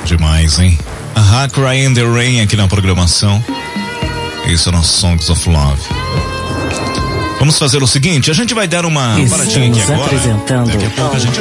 Demais, hein? A Cry in the Rain aqui na programação. Isso no Songs of Love. Vamos fazer o seguinte, a gente vai dar uma paradinha aqui agora. Daqui a pouco a gente